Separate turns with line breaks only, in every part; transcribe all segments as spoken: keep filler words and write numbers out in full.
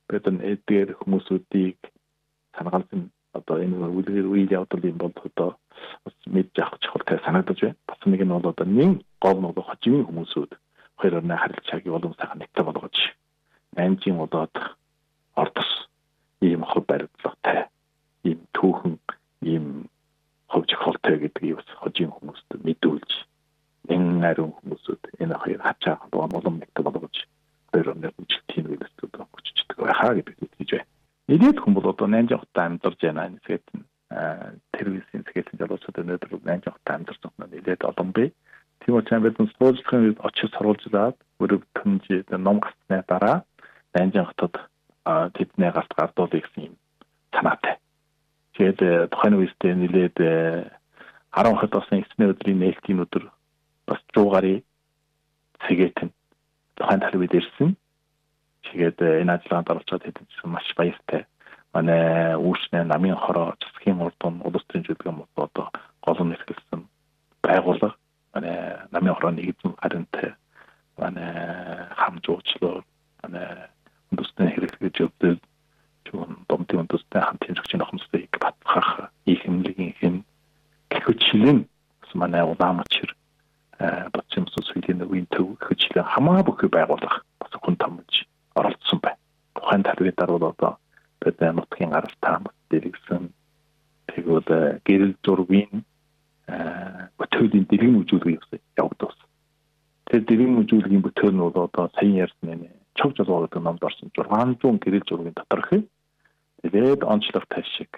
бид эдгээр хүмүүсүүдийг санагалсан одоо энэ үйл үйл явдлын бол одоо бас мэдж авах чухалтай санагдаж байна. Бас нэг нь бол одоо нэг гол нь хожимын хүмүүсүүд хоёроор нь харилцааг болон сайхан нэгтэй болгож Нанжийн болоод ордос ийм хол баримтлагтай ийм түүхэн ийм ховж холтой гэдгийг бас хожим хүмүүст мэдүүлж энэ нарийн хүмүүсүүд энэ хоёр хачаа болон нэгтэй болгож хоёроор нь үжилтийн үйлсүүд өгчдөг байхаа гэдэг хэлж байна. Нийт хүн бол одоо Нанжин хотод амьдарч байна. Нэсгэт тервисийн сэгэлэн залуучууд өнөөдөр Нанжин хотод амьдарч байгаа нь нэлээд олон бай. Тийм учраас бид суулжлахын үед очиж сурвалжлаад өрөв төнж ном гацсны дараа Нанжин хотод тэдний гарт гардуулъя гэсэн юм санаатай. Тэгээд тухайн үедээ нэлээд арван хот болсон эсний өдрийн нээлтийн өдөр бас зуун цэгээт тухайн талбайд ирсэн. Тэгээд энэ ажиллагаанд оролцоод хэдэн маш баяртай. Манай үүшнээ намын хороо засгийн урдын улс төрийн зөвлөгөө мод одоо гол нь ихэлсэн байгууллага манай намын хороо нэгдсэн харантай манай хам жуучлал манай үндэсний хэрэглэж явдаг чуун домтын үндэсний хамт хэрэгжих нөхөмсдийг батгах ийхэмлэгийн хэм гэхүчлэн манай удаамчир бацимс сүлийн үеийн төв гэхүчлэн хамаа бүхий байгууллага бас хүн томж оролцсон байна. Тухайн талбайдаар бол одоо бид нутгийн гаралтай хамт дэлгэсэн тэгвэл гэрэл зургийн бүтээлийн дэлгэм үзүүлгийг явагдсан. Тэр дэлгэм үзүүлгийн бүтээл нь бол одоо саяхан ярьсан нэ чог жолоо гэдэг номд орсон зургаан зуун гэрэл зургийн доторх тэгээд онцлогтой шиг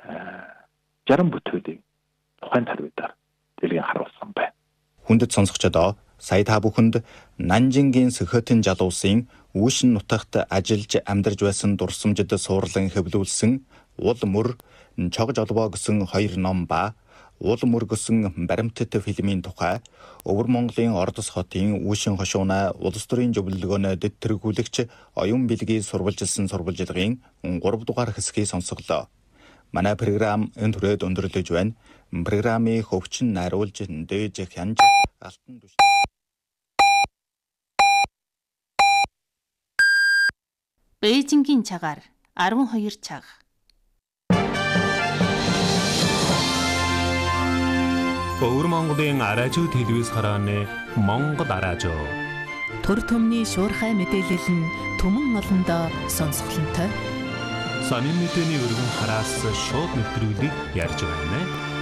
жарган бүтээлийг тухайн талбайдаар дэлгэн харуулсан байна.
Хүндэт сонсогчдоо сая та бүхэнд Нанжингийн Сэхэтэн жалуусын Үүшин нутагт ажиллаж амьдарч байсан дурсамжид суурлан хэвлүүлсэн Уул мөр чог жолбоо гэсэн хоёр ном ба Уул мөр гэсэн баримтат фильмийн тухай Өвөр Монголын Ордос хотын Үүшин хошууна улс төрийн зөвлөгөөнөд дэд тэргүүлэгч оюун билгийг сурвалжилсан сурвалжилгын гурав дугаар хэсгийг сонсголоо. Манай програм энэ түрээд өндөрлөж байна. Программыг хөгжин найруулж дээж хянж алтан түш
Бээжингийн цагаар арван хоёр цаг.
Өвөр Монголын аражуу телевиз харааны Монгол аражуу.
Төр төмний шуурхай мэдээлэл нь түмэн олондоо сонсголонтой.
Сонин мэдээний өргөн хараас шууд нэвтрүүлгийг ярьж байна.